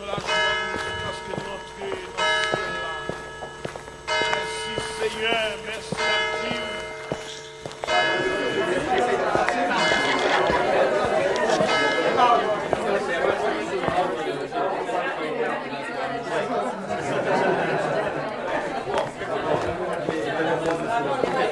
la joie parce que nous entrons dans ce ciel-là. Merci Seigneur, merci à Dieu.